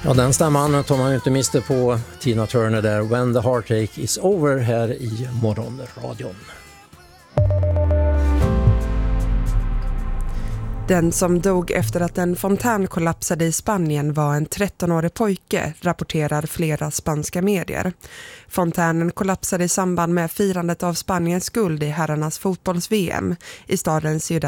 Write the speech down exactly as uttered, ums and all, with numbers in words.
Ja, den stämman tar man ju inte miste på. Tina Turner där, When the Heartache is over, här i Morgonradion. Den som dog efter att en fontän kollapsade i Spanien var en trettonårig pojke, rapporterar flera spanska medier. Fontänen kollapsade i samband med firandet av Spaniens guld i herrarnas fotbolls-V M i staden Ciudad